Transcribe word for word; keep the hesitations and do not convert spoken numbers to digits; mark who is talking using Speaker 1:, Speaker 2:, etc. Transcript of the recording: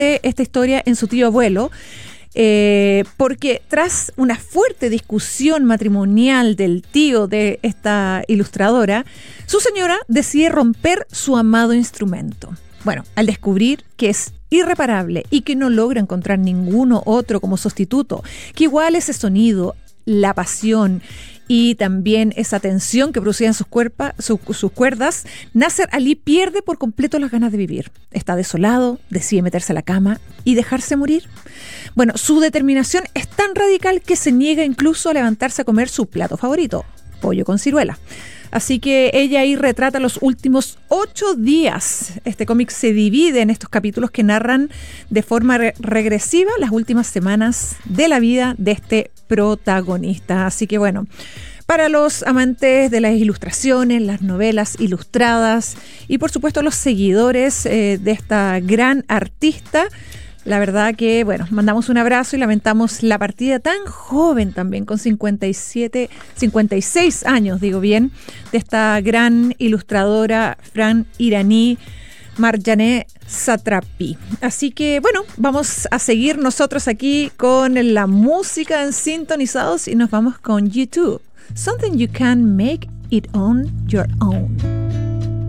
Speaker 1: esta historia en su tío abuelo, eh, porque tras una fuerte discusión matrimonial del tío de esta ilustradora, su señora decide romper su amado instrumento. Bueno, al descubrir que es irreparable y que no logra encontrar ninguno otro como sustituto, que igual ese sonido, la pasión y también esa tensión que producían sus, cuerpa, su, sus cuerdas, Nasser Ali pierde por completo las ganas de vivir. Está desolado, decide meterse a la cama y dejarse morir. Bueno, su determinación es tan radical que se niega incluso a levantarse a comer su plato favorito, pollo con ciruela. Así que ella ahí retrata los últimos ocho días. Este cómic se divide en estos capítulos que narran de forma re- regresiva las últimas semanas de la vida de este protagonista. Así que bueno, para los amantes de las ilustraciones, las novelas ilustradas y por supuesto los seguidores eh, de esta gran artista, la verdad que, bueno, mandamos un abrazo y lamentamos la partida tan joven también, con cincuenta y siete, cincuenta y seis años, digo bien, de esta gran ilustradora Fran iraní Marjane Satrapi. Así que, bueno, vamos a seguir nosotros aquí con la música en Sintonizados y nos vamos con YouTube. Something you can make it on your own.